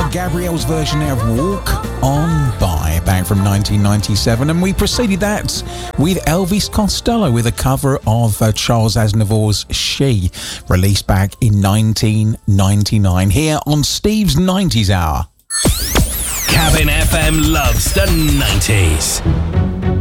Gabrielle's version of Walk On By, back from 1997, and we preceded that with Elvis Costello with a cover of Charles Aznavour's She, released back in 1999, here on Steve's 90s Hour. Cabin FM loves the 90s.